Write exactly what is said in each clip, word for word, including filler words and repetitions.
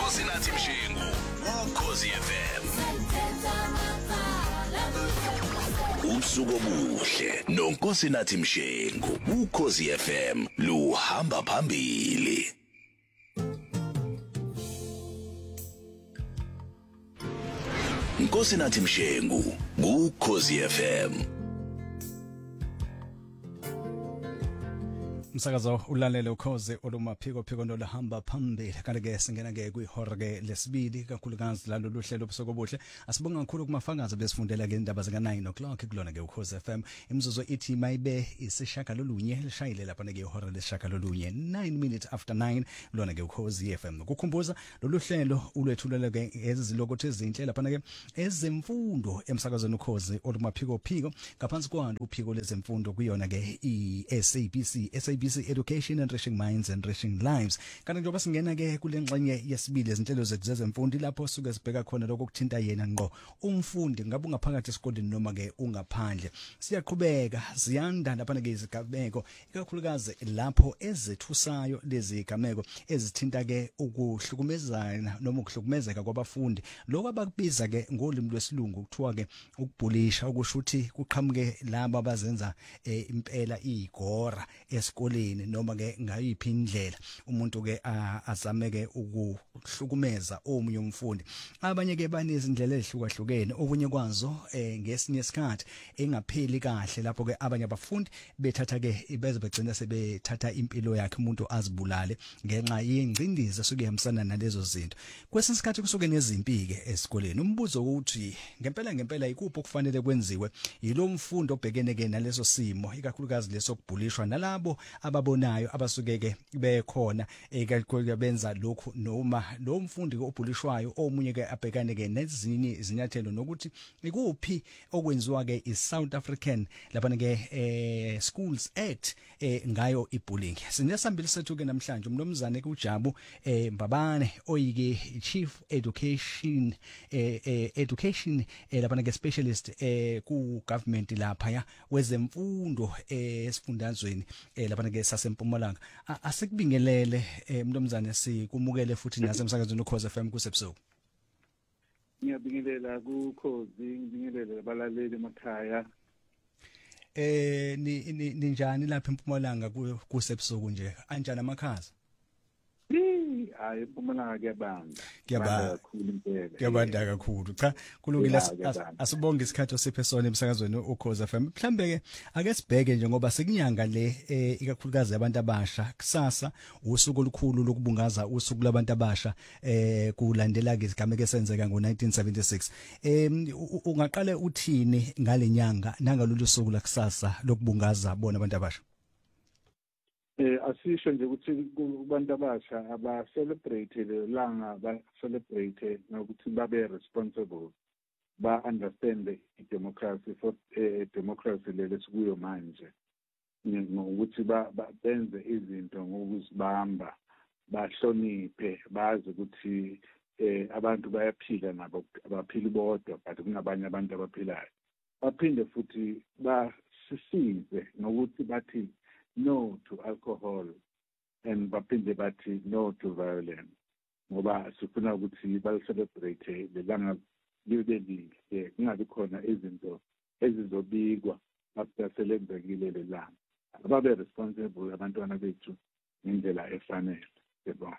Nonkosi nathi Mshengu ukhozi F M. Ubusuku obuhle Nonkosi nathi Mshengu ukhozi F M luhamba phambili. Nkosi nathi Mshengu ukhozi F M. Umsakazo ulalele ukhoze olumaphiko phiko nolahamba phambili kanti ke singena ke kwihora ke lesibili kakhulukazi lalo luhlelo obusuku obuhle asibonga kakhulu kumafakazi besifundela ke indaba zika nine o'clock kulona ke ukhoze F M imzuzu ithi mayibe isishaka lolunye lishayile lapha ke ihora lesishaka lolunye nine minutes after nine kulona ke ukhoze F M ukukhumbuza lolu hlelo ulwethulele ke ezilokothi ezinhle lapha ke ezemfundo emsakazweni ukhoze olumaphiko phiko ngaphansi kwalo uphiko lezemfundo kuyona ke i-S A B C S A B C Education Enriching Minds Enriching Lives kanti njengoba singena ke kule ngxenye yesibili izinhlelo zethu zezemfundo lapho suke sibheka khona lokho kuthinta yena ngqo umfundi ngabe ungaphakathi esikoleni noma ke ungaphandle siyaqhubeka ziyanda lapha ke izigameko ikakhulukazi lapho ezethusayo lezi gameko ezithinta ke ukuhlukumezana noma ukuhlukumezeka kwabafundi lokho abakubiza ke ngolimi lwesilungu kuthiwa ke ukubhulisha okusho ukuthi kuqhamuke laba abazenza impela igora esikoleni noma ke ngayiphi indlela umuntu ke azame ke ukuhlukumeza omunye umfundi abanye ke banezindlela ezihlukahlukene okunye kwazo ngesinye isikhathi engapheli kahle lapho ke abanye abafundi bethatha ke beze begcina sebethatha impilo yakhe umuntu azibulale ngenxa yengcindiza suke yamsana nalezo zinto kwesinye isikhathi kusuke nezimpi ke esikoleni umbuzo ukuthi ngempela ngempela ikuphi okufanele kwenziwe yilo mfundo obhekene ke naleso simo ikakhulukazi leso kubhulishwa nalabo ababonayo abasuke ke bekhona ekakhulu benza lokhu noma lo mfundi ke obhulishwayo omunye ke abhekane ke nezinye izinyathelo nokuthi ikuphi okwenziwa ke iSouth African lapha ke eh Schools Act eh ngayo ibullying sinesambili sethu ke namhlanje umnomzane kuJabu eh Mbabane oyike Chief Education eh, eh Education eh, lapha ke specialist eh ku government lapha ya wezemfundo eh esifundazweni eh lapha ke sasempumalanga asikubingelele mntomzane sikumukele futhi nase emsakazweni ukhoze F M kusebusuku ngiyabingelela kukhozi ngibingelele abalaleli emakhaya eh ni ninjani lapha empumalanga kusebusuku nje anjani amakhaza hayi eMpumalanga kuyabanda kuyabanda kakhulu impela kuyabanda kakhulu cha kulungile asibonge isikhathi osiphe sona emsakazweni ukhoze F M mhlambe ke ake sibheke nje ngoba sekunyanga le ikakhulukazi abantu abasha kusasa usuku olukhulu lokubungaza usuku labantu abasha eh kulandela ke izigameko esenzeka ngo nineteen seventy-six eh ungaqale uthini ngalenyanga nangalolu suku la kusasa lokubungaza bona abantu abasha eh asisho nje ukuthi kubantu abasha aba celebrate le langa ba celebrate nokuthi babe responsible ba understand the democracy for eh, democracy lesikuyo manje ngokuthi ba benze izinto ngokuzibamba bahloniphe bazi ukuthi eh abantu bayaphila nabo abaphili bodwa but kunabanye abantu abaphilayo baphinde futhi basisize ngokuthi bathi no to alcohol and baphinde bathi no to violence ngoba sifuna ukuthi ba celebrate lelanga libe lihle kungabi khona izinto ezizobikwa after selenzekile lelanga ababe responsible abantwana bethu indlela efanele yebo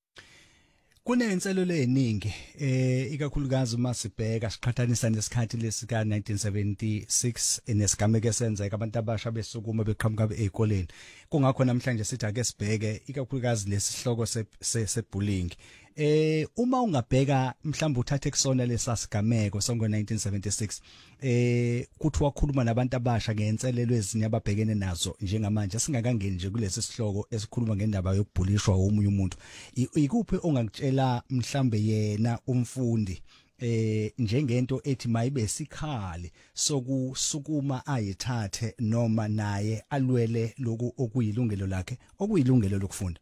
kunenselelo eziningi eh ikakhulukazi masibheka siqhathanisa nesikhathi lesika nineteen seventy-six enesigameko esenzeka abantu abasha besukuma beqhamuka ezikoleni kungakho namhlanje sithi ake sibheke ikakhulukazi lesihloko sebullying eh uma ungabheka mhlawumbe uthathe kusona lesasigameko songo nineteen seventy-six eh kuthi wakhuluma nabantu abasha ngenselelo ezinye ababhekene nazo njengamanje singakangeni nje kulesi sihloko esikhuluma ngendaba yokubhulishwa omunye umuntu ikuphi ongakutshela mhlambe yena umfundi eh njengento ethi mayibe sikhali sokusukuma ayithathe noma naye alwele lokhu okuyilungelo lakhe okuyilungelo lokufunda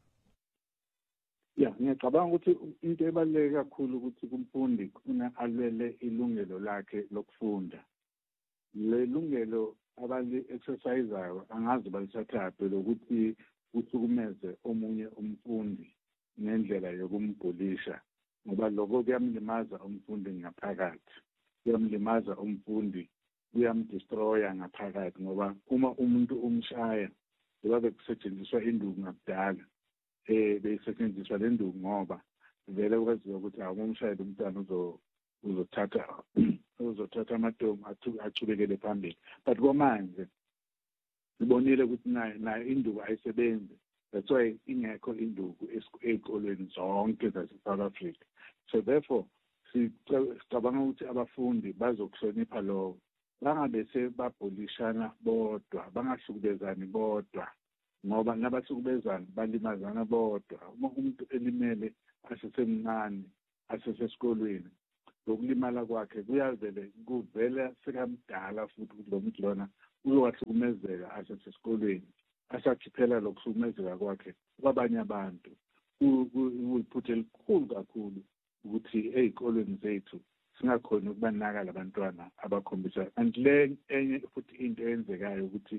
ya ngiyacabanga ukuthi into ebaluleke kakhulu ukuthi kumfundi kuna alwele ilungelo lakhe lokufunda le lungelo abali exerciseayo angazi balithathape lokuthi usukumeze omunye umfundi ngendlela yokumbhulisha ngoba lokho kuyamlimaza umfundi ngaphakathi, kuyamlimaza umfundi, kuyamdestroya ngaphakathi, ngoba uma umuntu umshaya ngoba bekusetshenziswa induku ngakudala, eh beyisetshenziswa le nduku ngoba vele kwaziwa ukuthi awumshayela umntwana uzo uzothatha uzothatha amatomu achubekele phambili. But kwamanje sibonile ukuthi nayo nayo induku ayisebenzi. That's why ingekho induku esikolweni zonke zase-South Africa. So therefore sicabanga ukuthi abafundi bazokuhlonipha lokho, bangabe sebabholishana bodwa, bangahlukumezani bodwa, ngoba nabahlukumezana balimazana bodwa. Uma umuntu elimele asesemncane asesesikolweni, lokulimala kwakhe kuyavele kuvela sekamdala futhi lo muntu lona uyowahlukumezeka asesesikolweni, asakhiphela lokuhlukumezeka kwakhe kwabanye abantu. Kuyiphutha elikhulu kakhulu ukuthi ey'kolweni zethu singakhoni ukubanaka labantwana abakhombisa. And le enye futhi into eyenzekayo ukuthi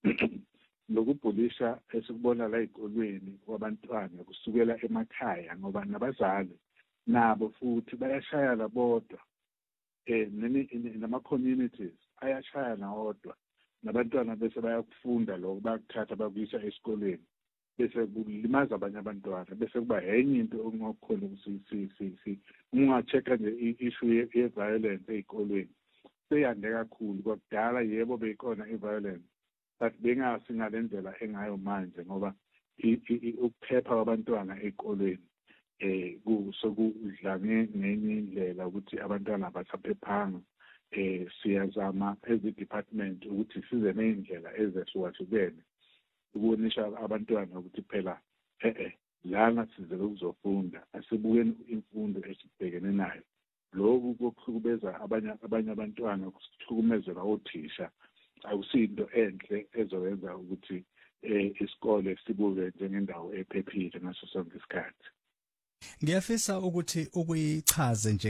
lokubhulisha esikubona la ey'kolweni kwabantwana kusukela emakhaya, ngoba nabazali nabo futhi bayashayana bodwa, eh nama-communities ayashayana wodwa, nabantwana bese bayakufunda lokho, bayakuthatha bakuyisa esikolweni, bese kulimaza abanye abantwana, bese kuba enye into ongakhona ukuthi unga-check-a nje i-issue ye-violence ey'kolweni seyande kakhulu. Kwakudala yebo beyikhona i-violence, but bengasi ngale ndlela engayo manje, ngoba ukuphepha kwabantwana ey'kolweni eh sokudla ngenye indlela ukuthi abantwana basaphephanga. Eh siyazama ezi-department ukuthi size ney'ndlela ezehlukahlukene ukubonisha abantwana ukuthi phela eh lana sizele ukuzofunda, asibukeni imfundo esibhekene nayo. Lokhu kokuhlukumeza abanye abanye abantwana, kusihlukumezela othisha, akusinto enhle ezoyenza ukuthi isikole sibuke njengendawo ephephile ngaso sonke isikhathi. Ngiyafisa ukuthi ukuyichaze nje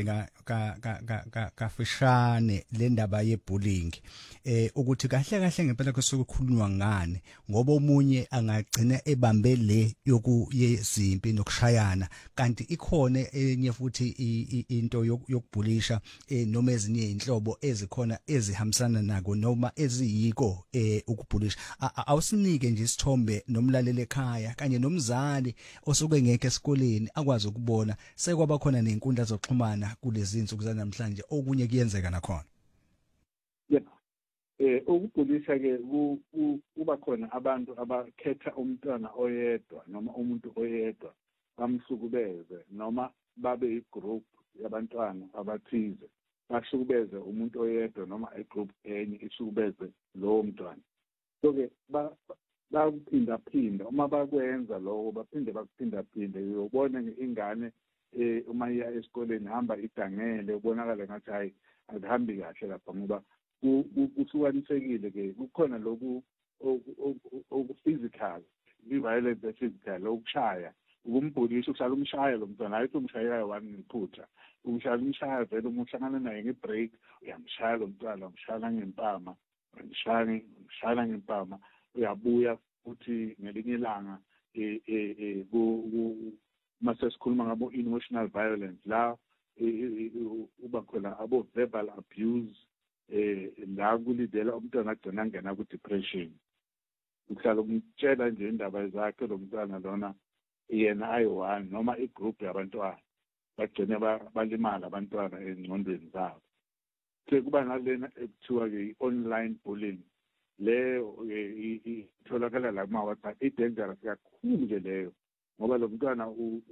ka kafishane le ndaba yebullying, eh ukuthi kahle kahle ngempela kusuke kukhulunywa ngani, ngoba omunye angagcina ebambe le yokuyezimpi nokushayana, kanti ikhona enye futhi into yokubhulisha noma ezinye inhlobo ezikhona ezihambisana nako noma eziyiko eh ukubhulisha. Awusinike nje isithombe nomlaleli ekhaya kanye nomzali osuke ngeke esikoleni akwazi ukubona sekwaba khona nezinkundla zokuxhumana kulezi insuku zanamhlanje okunye kuyenzeka nakhona. Yebo. Eh ukubhulisha ke kuba khona abantu abakhetha umntwana oyedwa noma umuntu oyedwa bamhlukubeze, noma babe igroup yabantwana abathize bahlukubeze umuntu oyedwa noma igroup enye ihlukubeze lowo mntwana. So ke bakuphinda phinda, uma bakwenza lokho baphinde bakuphinda phinde, uyobona ingane eh uma iya esikoleni hamba idangele, ubonakala ngathi hayi akuhambi kahle lapha, ngoba kusukwanisekile ke kukhona lokhu okuphysical, i-violence physical, ukushaya, ukumbhulisha, uhlala umshaya lo mntwana, hayi umshayelayo wani ngiphutha, umshaya umshaya vele uma uhlangana naye ngebreak uyamshaya lo mntwana, umshaya ngempama, umshaya umshaya ngempama, uyabuya futhi ngelinye ilanga eh eh mase sikhuluma ngabo emotional violence, la uba khona abo verbal abuse, eh la kulidela umntwana agcina angena ku depression. Uhlala umtshela nje indaba zakhe lo mntwana lona yena ayi-one noma igroup yabantwana bagcine balimala abantwana engqondweni zabo. Sekuba nalena ekuthiwa ke i-online bullying, leyo itholakala la kuma-WhatsApp, i-dangerous kakhulu ke leyo, ngoba lo mntwana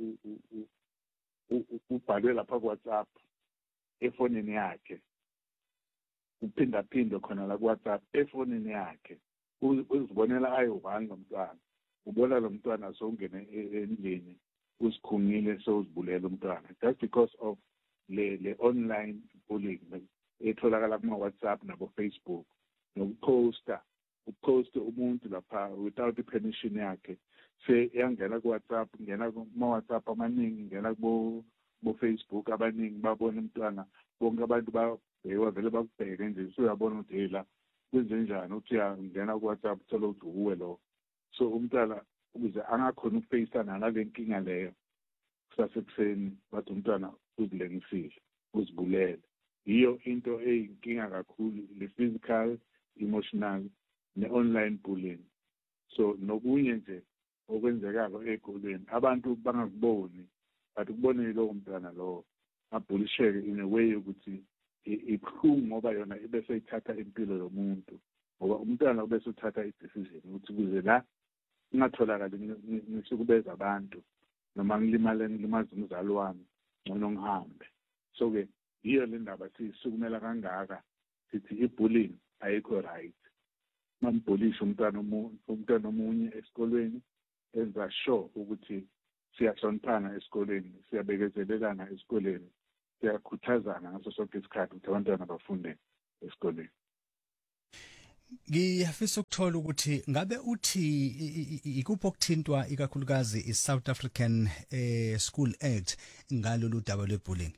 ubhalwe lapha ku-WhatsApp efonini yakhe, uphindaphinde khona la ku-WhatsApp efonini yakhe, uzibonela ayi-one lo mntwana, ubona lo mntwana sowungene endlini usikhungile sowuzibulela umntwana, just because of le le online bullying etholakala kuma-WhatsApp nabo-Facebook, nokuposta uposte umuntu lapha without i-permission yakhe, se yangena ku-WhatsApp, ngena kuma-WhatsApp amaningi, ngena kubo-Facebook abaningi, babona umntwana, bonke abantu babhewa vele bakubheke nje, usuyabona ukuthi la kwenze njani, uthi uyangena ku-WhatsApp uthola ukuthi uwe lo. So umntwana ukuze angakhona ukufeyisana nale nkinga leyo, kusasekuseni bathi umntwana uzilengisile uzibulele. Yiyo into eyinkinga kakhulu, le physical, emotional ne-online bullying. So nokunye nje okwenzekako ey'kolweni abantu bangakuboni, but ukubonile lowo mntwana lowo abhulisheke in a way yokuthi ibuhlungu ngoba yona ibese ithatha impilo yomuntu, ngoba umntwana ubese uthatha i-decision ukuthi kuze la ngingatholakali ngisukubeza abantu noma ngilimale ngilimaza umzali wami ngcono ngihambe. So-ke yiyo le ndaba sisukumela kangaka sithi i-bullying ayikho right. Mambhulisha umntwana umntwana omunye esikolweni, enza sure ukuthi siyahloniphana esikoleni, siyabekezelelana esikoleni, siyakhuthazana ngaso sonke isikhathi ukuthi abantwana bafunde esikoleni. Ngiyafisa ukuthola ukuthi ngabe uthi ikuphi okuthintwa ikakhulukazi i-South African eh, School Act ngalolu daba lwe-bullying?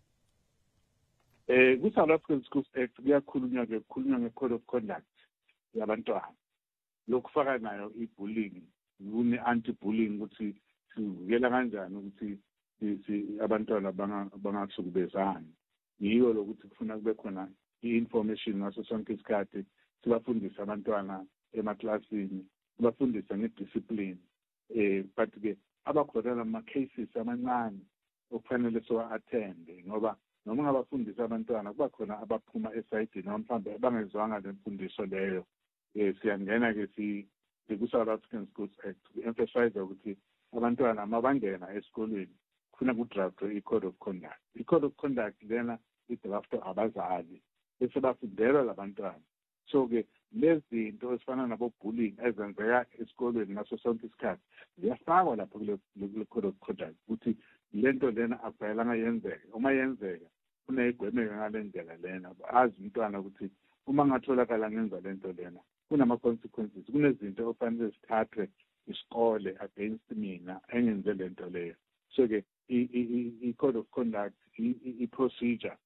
Eh, ku-South African Schools Act kuyakhulunywa ke kukhulunywa nge-code of conduct yabantwana. Lokufaka nayo i-bullying, kune-anti-bullying ukuthi sivikela kanjani ukuthi abantwana bangasukubezani. Yiyo lokuthi kufuna kube khona i-information ngaso sonke isikhathi, sibafundise abantwana emaklasini, sibafundise nge-discipline. Eh, but ke abakhona nama-cases amancane okufanele siwa-attende, ngoba noma ngabafundisa abantwana kuba khona abaphuma esayidini noma mhlawumbe bangezwanga le mfundiso leyo. Eh, siyangena ke si ku-South African Schools Act ku-emphasize ukuthi abantwana mabangena esikolweni kufuna kudraftwe i-code of conduct. I-code of conduct lena idraftwe abazali bese bafundelwa labantwana. So-ke lezi zinto ezifana nabo-bullying ezenzeka esikolweni ngaso sonke isikhathi ziyafakwa lapho kule code of conduct ukuthi lento lena akufayelanga yenzeke. Uma yenzeka kuneyigwemeke ngale ndlela lena, azi umntwana ukuthi uma ngatholakala ngenza lento lena kunama-consequences, kunezinto okufanele zithathwe isikole against mina engenze lento leyo. So-ke i-code of conduct, i-procedure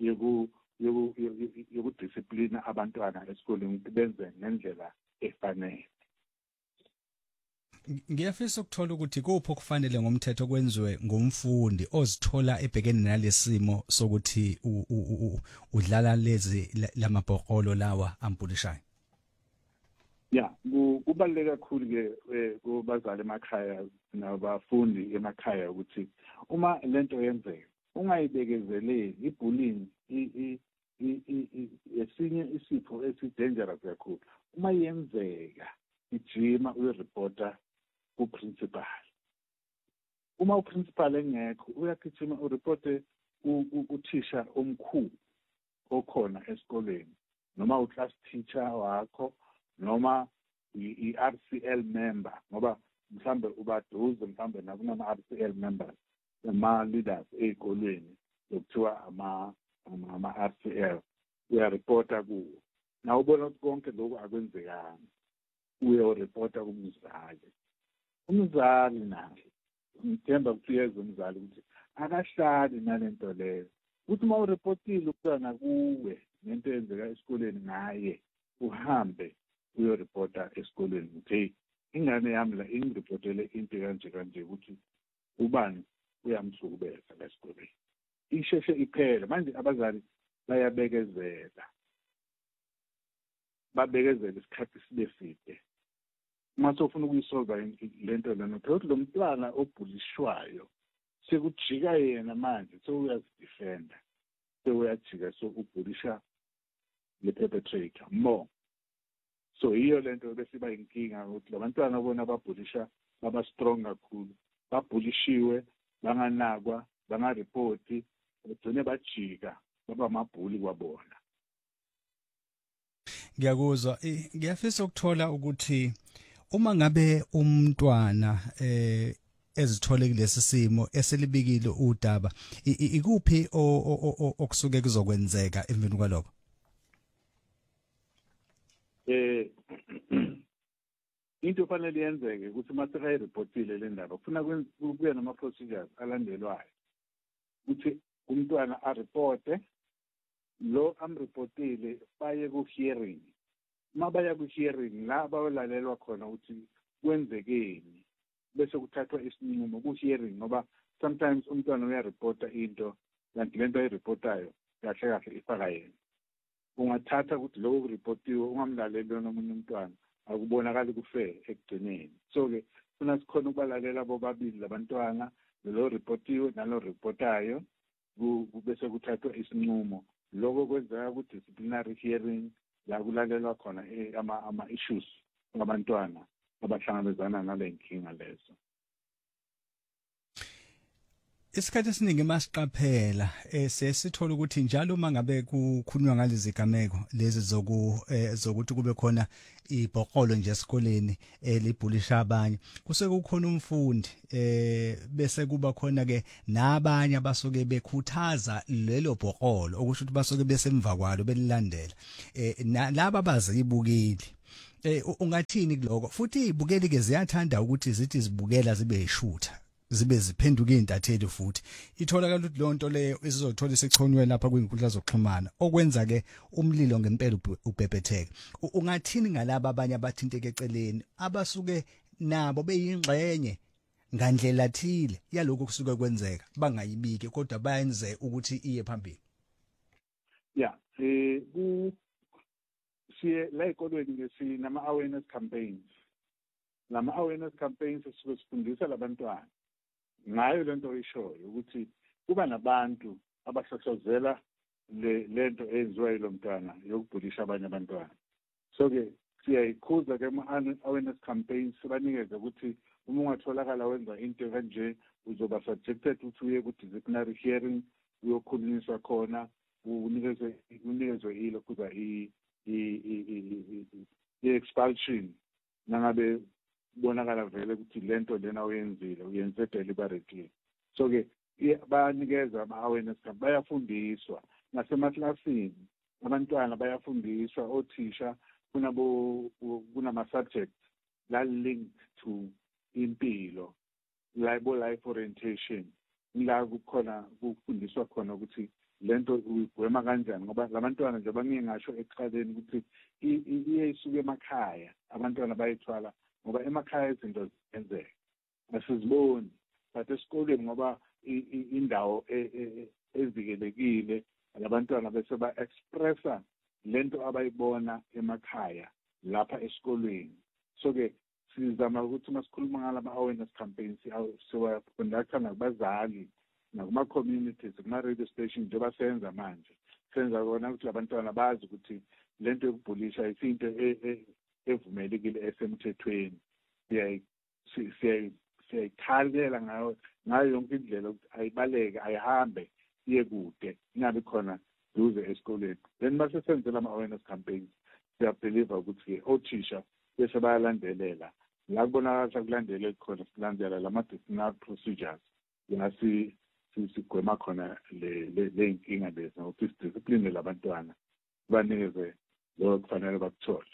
yokudisciplina abantwana esikoleni ukuthi benze ngendlela efanele. Ngiyafisa ukuthola ukuthi kuphi okufanele ngomthetho kwenziwe ngumfundi ozithola ebhekene nalesimo sokuthi udlala lezi lamabhokolo lawa ampulishayo. Yeah, kubaluleke kakhulu ke kubazali emakhaya nabafundi emakhaya ukuthi uma lento yenzeka ungayibekezeleli. I-bullying esinye isipho esi-dangerous kakhulu. Uma yenzeka ijima uyireporta ku-principal. Uma u-principal engekho uyagijima ureporte uthisha omkhulu okhona esikoleni, noma u-class teacher wakho, noma i-R C L member, ngoba mhlambe ubaduze mhlambe nakunama-R C L members, ama-leaders ey'kolweni okuthiwa ama-R C L, uyareporta kuwo. Na ubona ukuthi konke lokhu akwenzekanga, uyoreporta kumzali. Umzali naye ngithemba ukuthi uyeza umzali ukuthi akahlali nalento leyo, ukuthi uma ureportile umntwana kuwe nento eyenzeka esikoleni ngaye uhambe uyoreporta esikoleni ukuthi ingane yami la ingireportele into kanje kanje ukuthi ubani uyamsukubeza la esikoleni. Isheshe iphele. Manje abazali bayabekezela, babekezela isikhathi sibe side. Uma sofuna ukuyisolva lento lena ukuthi lo mntwana obhulishwayo sekujika yena manje sewuyazidefenda, sewuyajika so ubhulisha le perpetrator more. So yiyo lento bese iba inkinga ukuthi labantwana bona ababhulisha baba strong kakhulu, babhulishiwe, banganakwa, bangarepoti, bagcine bajika baba amabhuli kwabona. Ngiyakuzwa. Ngiyafisa ukuthola ukuthi uma ngabe umntwana eh ezithole kulesi simo eselibikile udaba, ikuphi okusuke kuzokwenzeka emveni kwalokho? Eh into fanele yenzeke ukuthi maseka ireportile le ndaba kufuna kubuye nama procedures alandelwayo ukuthi umntwana a reporte, lo amreportile baye ku hearing. Mabaya ku hearing la bayolalelwa khona ukuthi kwenzekeni, bese kuthathwa isinqumo ku hearing, ngoba sometimes umntwana uyareporta into kanti lento ayireportayo kahle kahle ifaka yena. Ungathatha ukuthi lokho kuripotiwe ungamlaleli lona omunye umntwana akubonakali kufair ekugcineni. So ke funa sikhona ukubalalela bobabili labantwana lo reportiwe nalo reportayo bese kuthathwa isinqumo lokho kwenzeka ku disciplinary hearing la kulalelwa khona ama ama issues ngabantwana abahlangabezana nale nkinga lezo. Isikhathi esiningi masiqaphela eh sesithola ukuthi njalo mangabe kukhulunywa ngalezi gameko lezi zoku zokuthi kube khona ibhoqolo nje esikoleni elibhulisha abanye kuse kukhona umfundi eh bese kuba khona ke nabanye abasoke bekhuthaza lelo bhoqolo okusho ukuthi basoke besemva kwalo belilandela eh laba bazibukeli eh ungathini kuloko futhi izibukeli ke ziyathanda ukuthi zithi zibukela zibe yishutha zibe ziphenduka intatheli futhi itholakala ukuthi lonto leyo isizothola isichonywe lapha kwinkundla zokuxhumana okwenza ke umlilo ngempela ubhebhetheka. Ungathini ngalabo abanye abathinteke eceleni abasuke nabo beyingxenye ngandlela thile yaloko kusuke kwenzeka bangayibike kodwa bayenze ukuthi iye phambili? Yeah, eh ku siye la ekolweni ngesi nama awareness campaigns. Lama awareness campaigns sifundisa labantwana ngayo lento oyishoyo ukuthi kuba nabantu abahlohlozela le lento eyenziwa yilo mntwana yokubhulisha abanye abantwana. So ke siyayikhuza ke ama-awareness campaigns sibanikeze ukuthi uma ungatholakala wenza into kanje uzoba subjected ukuthi uye ku-disciplinary hearing uyokhulunyiswa khona unikezwe unikezwe ilo kuza i-expulsion nangabe bonakala vele ukuthi lento lena uyenzile uyenze deliberately. So ke bayanikeza ama-awareness bayafundiswa nasemaklasini abantwana bayafundiswa othisha kunabo kunama-subject la linked to impilo libo life orientation la kukhona kufundiswa khona ukuthi lento uyigwema kanjani ngoba labantwana nje baningi ngasho ekuqaleni ukuthi iye isuke emakhaya abantwana bayithwala ngoba emakhaya izinto zenzeka asiziboni but esikoleni ngoba indawo ezikelekile labantwana bese ba-expressa lento abayibona emakhaya lapha esikoleni. So ke sizama ukuthi masikhuluma ngalama-awareness campaigns siwaconducta nakubazali nakuma-communities kuma-radio station njengoba senza manje senza kona ukuthi labantwana bazi ukuthi lento yokubhulisha isinto evumelekile esemthethweni. Siyayikhalela ngayo ngayo yonke indlela ukuthi ayibaleke ayihambe iye kude ingabi khona duze esikoleni. Then base senzela ama-awareness campaigns siyabheliva ukuthi othisha bese bayalandelela la kubonakala kulandelwe khona silandela lama-disciplinary procedures la sigwema khona le nkinga lezi ngokuthi sidiscipline labantwana banikeze lokho kufanele bakuthole.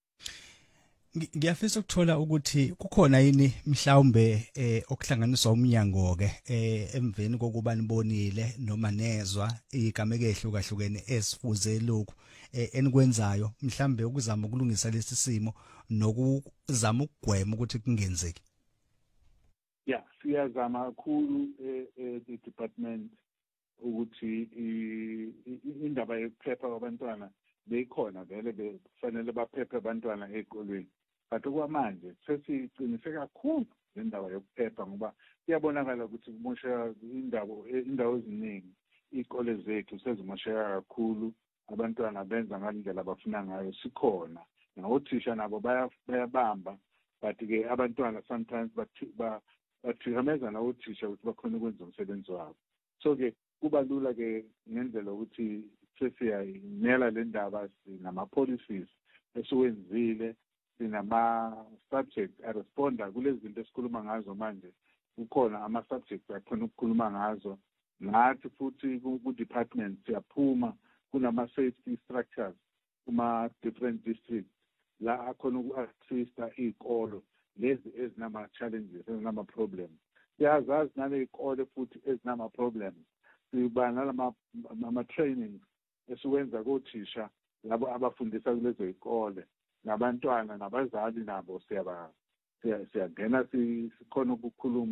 Ngiyafisa ukuthola ukuthi kukhona yini mhlawumbe eh okuhlanganiswa umnyango ke eh emveni kokuba nibonile noma nezwa igameke ehlukahlukene esifuze lokhu enikwenzayo mhlawumbe ukuzama ukulungisa lesi simo nokuzama ukugwema ukuthi kungenzeki. Yeah, siyazama kakhulu e department ukuthi indaba yokuphepha kwabantwana beyikhona vele befanele baphephe abantwana ezikolweni. But okwamanje sesiqiniseke kakhulu indaba yokuphepha ngoba kuyabonakala ukuthi kumosheka indawo indawo eziningi izikole zethu sezimosheka kakhulu abantwana benza ngalindlela abafuna ngayo sikhona nothisha nabo bayabamba but ke abantwana sometimes bathikameza nawothisha ukuthi bakhona ukwenza umsebenzi wabo. So ke kuba lula ke ngendlela ukuthi sesiyayimela le ndaba sinama-policies esiwenzile sinama-subjects aresponda kulezi zinto esikhuluma ngazo manje. Kukhona ama-subjects akhona ukukhuluma ngazo nathi futhi ku-department siyaphuma kunama-safety structures kuma-different districts la akhona uku-assista iy'kolo lezi ezinama-challenges ezinama-problems. Siyazazi naley'kole futhi ezinama-problems siba nalama-trainings esiwenza kothisha labo abafundisa kulezo y'kole nabantwana nabazali nabo siyaba siyangena sikhona ukukhuluma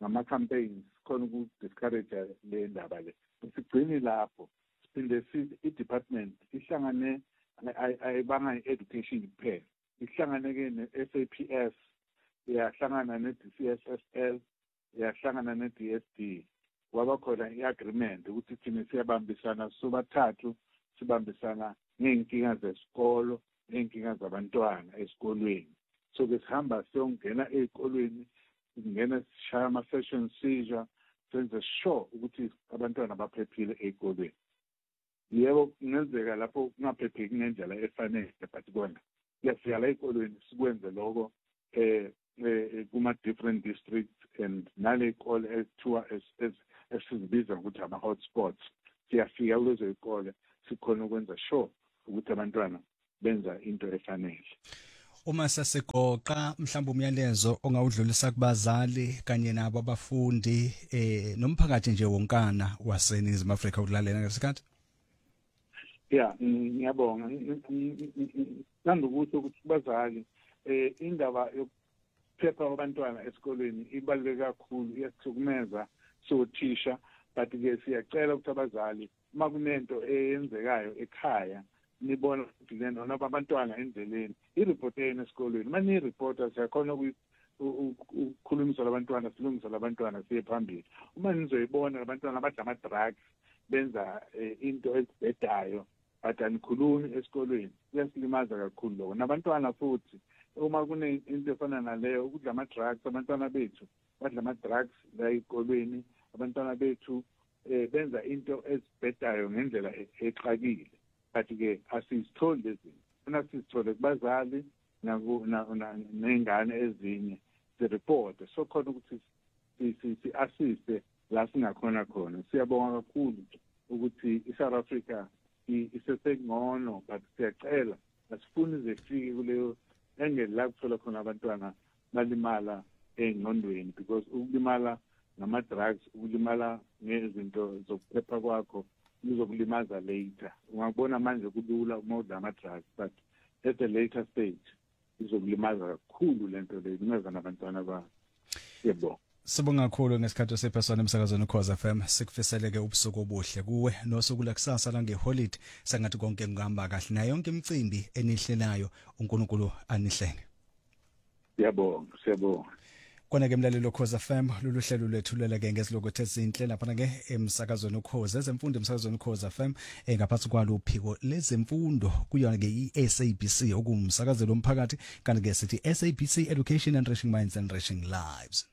ngama-campaigns khona uku-discourage le ndaba le. Sigcine lapho siphinde sithi i-department ihlangane ayibanga i-education kuphela, ihlangane-ke ne-S A P S, yahlangana ne-D C S S L, yahlangana ne-D S D, kwaba khona i-agreement ukuthi thina siyabambisana sobathathu sibambisana ngey'nkinga zesikolo ney'nkinga zabantwana esikolweni. So-ke sihamba siyongena ey'kolweni, singena sishaya ama-session seizure, senze sure ukuthi abantwana baphephile ey'kolweni. Yebo kungenzeka lapho kungaphepheki ngendlela efanele, but kona kuyafika la ey'kolweni sikwenze lokho eh kuma-different districts and naley'kole ekuthiwa esizibiza ngokuthi ama-hotspots, siyafika kulezo y'kole sikhona ukwenza sure ukuthi abantwana benza into efanele. Uma sesigoqa mhlawumbe umyalezo ongawudlulisa kubazali kanye nabo abafundi eh nomphakathi nje wonkana waseNingizimu Afrika ukulalela ngesikhathi. Yeah, ngiyabonga. Ngithanda ukuthi ukuthi kubazali eh indaba yokuphepha kwabantwana esikolweni ibaluleke kakhulu, iyasihlukumeza sothisha, but ke siyacela ukuthi abazali uma kunento eyenzekayo ekhaya nibona ukuthi lento noma abantwana endleleni i-reporteni esikolweni, manje i-reporter siyakhona ukukhulumisa labantwana, silungisa labantwana siye phambili. Uma nizoyibona abantwana abadla ama-drugs benza into ezibhedayo but anikhulumi esikolweni, kuyasilimaza kakhulu lokho. Nabantwana futhi uma kune into efana naleyo ukudla ama-drugs, abantwana bethu badla ama-drugs la ezikolweni, abantwana bethu benza into ezibhedayo ngendlela exakile. But-ke asizitholi lezi funa sizithole kubazali nengane ezinye zireport so khona ukuthi si-assiste la singakhona khona. Siyabonga kakhulu ukuthi i-South Africa isesengcono, but siyacela asifuni zifike kuleyo engeli la kuthola khona abantwana balimala engqondweni, because ukulimala ngama-drugs, ukulimala ngezinto zokuphepha kwakho lizokulimaza later. Ungabona manje kulula uma udla ama-drugs, but at a later stage izokulimaza kakhulu lento leyo, limaza nabantwana ba. Yebo. Sibonga kakhulu ngesikhathi sephesana emsakazweni Ukhozi F M. Sikufiseleke ubusuku obuhle kuwe nosuku lakusasa la ngeholiday, sengathi konke kuhamba kahle nayo yonke imicimbi enihlelayo uNkulunkulu anihlenge. Siyabonga, siyabonga. Kona ke mlalelo Ukhozi F M lolu hlelo lethulela ke ngezilokothe ezinhle lapha ke emsakazweni Ukhozi ezemfundo emsakazweni Ukhozi F M engaphansi kwalo phiko lezemfundo kuyona ke i-S A B C okumsakazelo omphakathi kanti ke sithi S A B C Education Enriching Minds and Enriching Lives.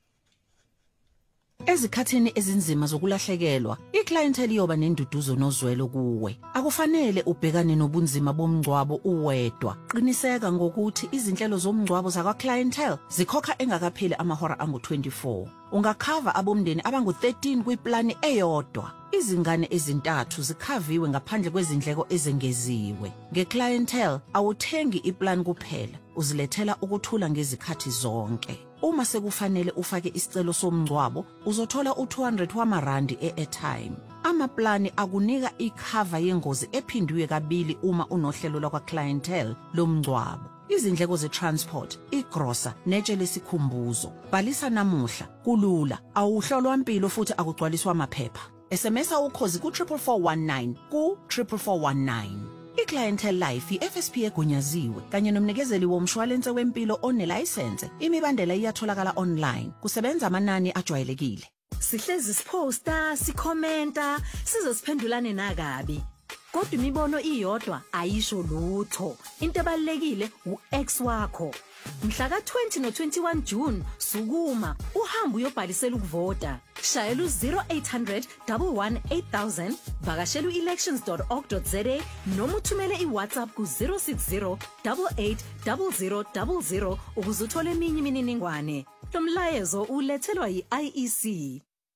Ezikhathini ezinzima zokulahlekelwa, iclientele yoba nenduduzo nozwelo kuwe. Akufanele ubhekane nobunzima bomngcwabo uwedwa. Qiniseka ngokuthi izinhlelo zomngcwabo zakwa clientele zikhokha engakapheli amahora angu twenty-four. Ungakhava abomndeni abangu thirteen kwiplani eyodwa. Izingane ezintathu zikhaviwe ngaphandle kwezindleko ezengeziwe. Ngeclientele awuthengi iplan kuphela, uzilethela ukuthula ngezikhathi zonke. Uma sekufanele ufake isicelo somngcwabo, uzothola u two hundred wamarandi e-airtime. Amaplani akunika ikhava yengozi ephindwe kabili uma unohlelo lwakwa clientele lomngcwabo. Izindleko ze-transport, igrosa, netshe lesikhumbuzo. Bhalisa namuhla, kulula, awuhlolwa impilo futhi akugcwaliswa amaphepha. S M S Ukhozi ku four four one nine ku four four one nine. I-Clientele Life i-F S P egunyaziwe kanye nomnikezeli womshwalense wempilo onelicense. Imibandela iyatholakala online. Kusebenza amanani ajwayelekile. Sihlezi siposta, sikhomenta, sizosiphendulane nakabi. Kodwa imibono iyodwa ayisho lutho. Into ebalekile u-ex wakho. Mhla ka twenty no twenty-one June sukuma uhamba uyobhalisela ukuvota. Shayela u zero eight hundred one one eight thousand, vakashela u-elections dot org dot za noma uthumele iWhatsApp ku zero six zero eight eight zero zero zero zero ukuze uthole eminye imininingwane. Lo mlayezo ulethelwa yi-I E C.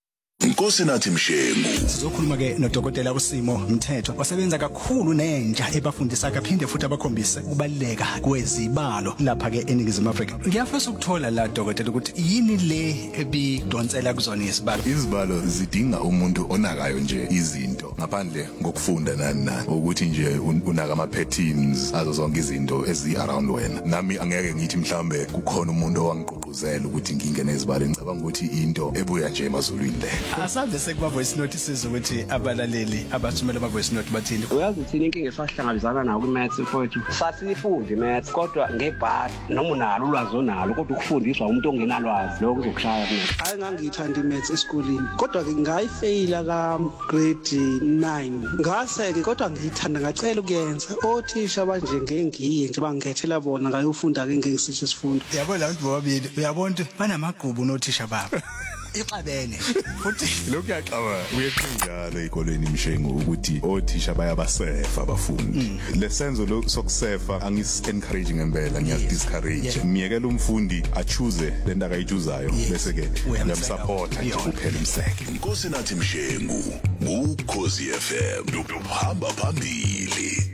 Nkosi nathi Mshengu. Sizokhuluma ke nodokotela uSimo Mthetho osebenza kakhulu nentsha ebafundisa kaphinde futhi abakhombise ukubaleka kwezibalo lapha ke eNingizimu Afrika. Ngiyafisa ukuthola la dokotela ukuthi yini le ebidonsela kuzona izibalo. Izibalo zidinga umuntu onakayo nje izinto ngaphandle ngokufunda nani nani ukuthi nje unaka ama patterns azo zonke izinto ezi around wena. Nami angeke ngithi mhlambe kukhona umuntu owangigqugquzela ukuthi ngingene ezibalo. Ngicabanga ukuthi into ebuya nje emazulwini le. Asabe sekuba voice note sizwe ukuthi abalaleli abathumela ama voice note bathini. Uyazi thina inkinga esahlangabezana nayo ku-maths mfowethu. Sasifunde maths kodwa ngebhasi noma unalo ulwazi onalo kodwa ukufundiswa umuntu ongenalwazi lokho kuzokushaya mina. Hayi ngangiyithanda imaths esikoleni kodwa ke ngayifeyila ka grade nine. Ngase ke kodwa ngiyithanda ngacela ukuyenza. Othisha banje ngengiye nje bangithethela bona ngayofunda ke ngesisho sifundo. Yabo la bantu bobabili uyabona ukuthi banamagqubu nothisha babo. Ixabene futhi lokhu yaqaba uyeqinjalo ezikolweni Mshengu ukuthi othisha bayabasefa abafundi. Lesenzo lo sokusefa angis encouraging ngempela ngiyazi discourage. Ngiyekela umfundi a choose lento akayichuzayo bese ke ngiyamsupport nje kuphela umseke. Nkosi nathi Mshengu. Ukhosi F M. Hamba phambili.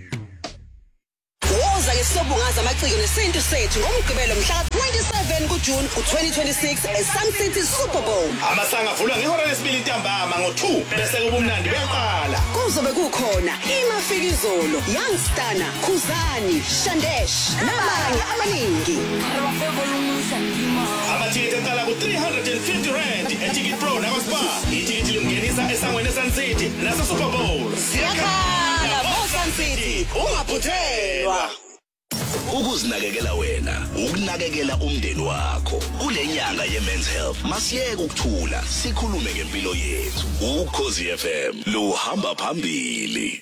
Woza yesobungaza amaciko nesintu sethu ngomgqibelo mhla twenty-seven kuJune ku-twenty twenty-six eSun City Super Bowl. Amasanga avulwa ngehora lesibili ntambama ngo-two bese kubumnandi buyaqala. Kuzobe kukhona iMafikizolo, Youngstana, Khuzani, Shandesh nabanye abaningi. Amathikithi aqala ku-three hundred fifty rand eTicket Pro nakwaSpar. Ithikithi lingenisa esangweni eSun City nase-Super Bowl. Siyakhala boSun City, ungaphuthelwa. Ukuzinakekela wena, ukunakekela umndeni wakho. Kule nyanga ye-Men's Health, masiyeke ukuthula, sikhulume ngempilo yethu. Ukhosi F M, lo hamba phambili.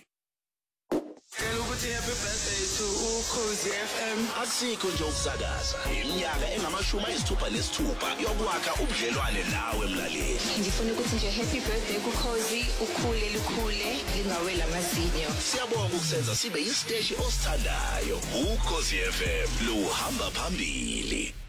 Ukhosi F M asikho nje ukusakaza. Iminyaka engamashumi ayisithupha nesithupha yokwakha ubudlelwane nawe mlaleli. Ngifuna ukuthi nje happy birthday kuKhosi, ukhule lukhule lingawela amazinyo. Siyabonga ukusenza sibe isiteshi osithandayo. Ukhosi F M, lo hamba phambili.